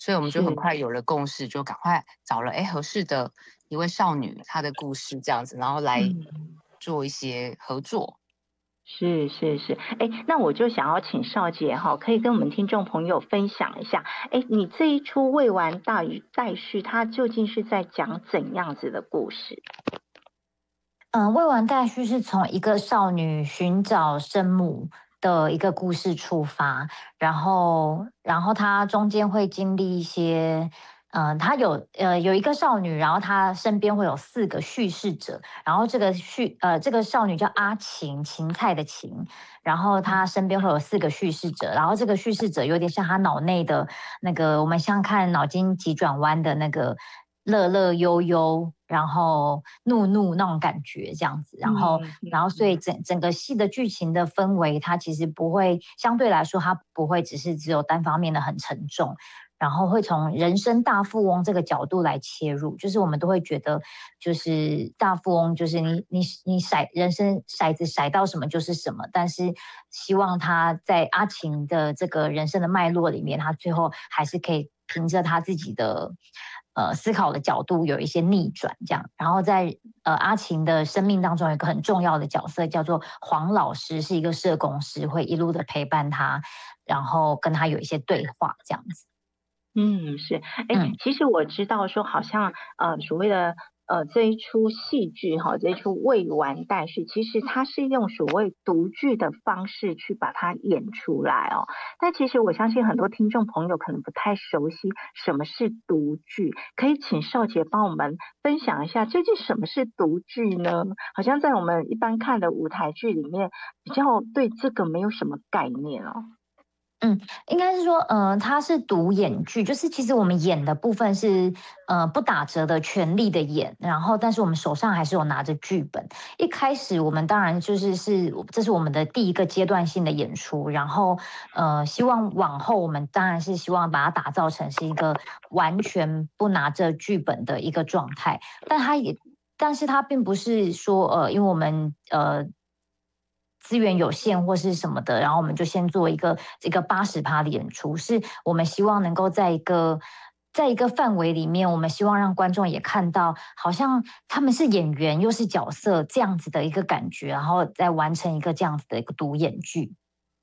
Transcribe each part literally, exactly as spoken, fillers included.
所以我们就很快有了共识，就赶快找了哎合适的一位少女，她的故事这样子，然后来嗯。 做一些合作。 是是是，哎，那我就想要请少杰哈，可以跟我们听众朋友分享一下，哎，你这一出未完待待续，它究竟是在讲怎样子的故事？ 嗯，未完待续是从一个少女寻找生母的一个故事出发，然后，然后她中间会经历一些，嗯、呃，她有呃有一个少女，然后她身边会有四个叙事者，然后这个叙呃这个少女叫阿晴，芹菜的芹，然后她身边会有四个叙事者，然后这个叙事者有点像她脑内的那个，我们像看脑筋急转弯的那个乐乐悠悠，然后怒怒那种感觉这样子，然后嗯然后所以整整个戏的剧情的氛围，它其实不会相对来说，它不会只是只有单方面的很沉重。然后会从人生大富翁这个角度来切入，就是我们都会觉得，就是大富翁，就是你你你骰人生骰子骰到什么就是什么，但是希望他在阿晴的这个人生的脉络里面，他最后还是可以凭着他自己的呃思考的角度有一些逆转，这样。然后在呃阿晴的生命当中有一个很重要的角色叫做黄老师，是一个社工师，会一路的陪伴他，然后跟他有一些对话，这样子。 嗯，是，哎， 嗯。 其实我知道说，好像呃，所谓的呃这一出戏剧哈，这一出未完待续，其实它是用所谓读剧的方式去把它演出来哦。但其实我相信很多听众朋友可能不太熟悉什么是读剧，可以请少杰帮我们分享一下，究竟什么是读剧呢？好像在我们一般看的舞台剧里面，比较对这个没有什么概念哦。 嗯，应该是说，呃，它是独演剧，就是其实我们演的部分是，呃，不打折的全力的演，然后但是我们手上还是有拿着剧本。一开始我们当然就是是，这是我们的第一个阶段性的演出，然后呃，希望往后我们当然是希望把它打造成是一个完全不拿着剧本的一个状态，但它也，但是它并不是说，呃，因为我们呃。资源有限或是什么的，然后我们就先做一个一个八十趴的演出，是我们希望能够在一个在一个范围里面，我们希望让观众也看到，好像他们是演员又是角色这样子的一个感觉，然后再完成一个这样子的一个独演剧。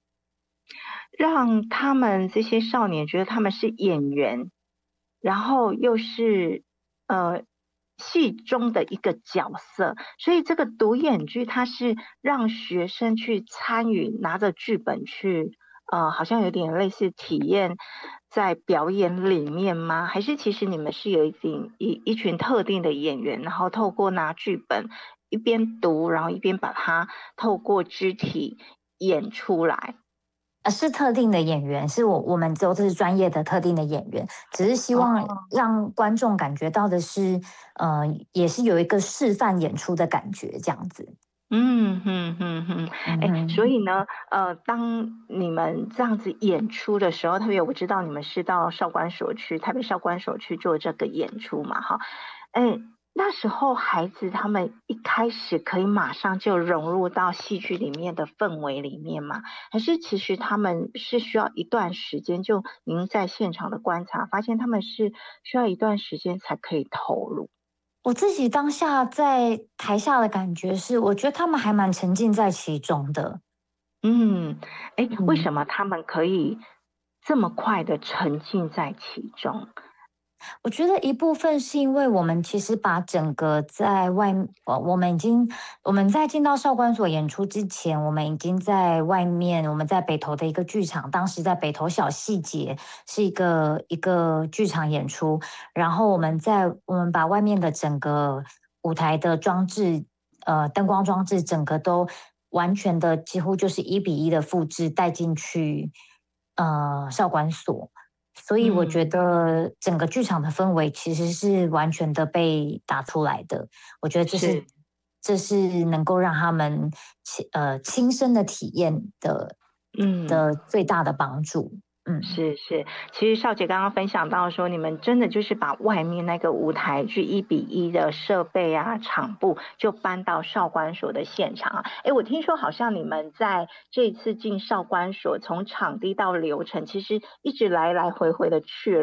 让他们这些少年觉得他们是演员，然后又是呃戏中的一个角色，所以这个独演剧它是让学生去参与，拿着剧本去，呃，好像有点类似体验在表演里面吗？还是其实你们是有一定一一群特定的演员，然后透过拿剧本一边读，然后一边把它透过肢体演出来？ 呃，是特定的演员，是我我们都是专业的特定的演员，只是希望哦。 让观众感觉到的是，呃，也是有一个示范演出的感觉，这样子。 嗯哼哼哼，哎，所嗯哼。 以呢，呃，当你们这样子演出的时候，特别我知道你们是到少管所去，台北少管所去做这个演出嘛，哈，哎，那时候孩子他们一开始可以马上就融入到戏剧里面的氛围里面吗？还是其实他们是需要一段时间？就您在现场的观察，发现他们是需要一段时间才可以投入。 我自己当下在台下的感觉是，我觉得他们还蛮沉浸在其中的。 嗯，哎，为嗯。 什么他们可以这么快的沉浸在其中？ 我觉得一部分是因为我们其实把整个在外，呃，我们已经我们在进到少管所演出之前，我们已经在外面，我们在北投的一个剧场，当时在北投小细节是一个一个剧场演出，然后我们在我们把外面的整个舞台的装置，呃，灯光装置整个都完全的几乎就是一比一的复制带进去，呃，少管所。所以我觉嗯， 得整个剧场的氛围其实是完全的被打出来的，我觉得这是是。 这是能够让他们亲呃亲身的体验的嗯。 的最大的帮助。嗯。 是是，其实少姐刚刚分享到说，你们真的就是把外面那个舞台剧一比一的设备啊、场布，就搬到少管所的现场啊。诶，我听说好像你们在这次进少管所，从场地到流程，其实一直来来回回的去